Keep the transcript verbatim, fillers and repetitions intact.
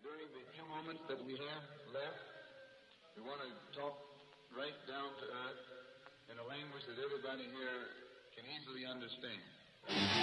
during the few moments that we have left, we want to talk right down to earth in a language that everybody here can easily understand.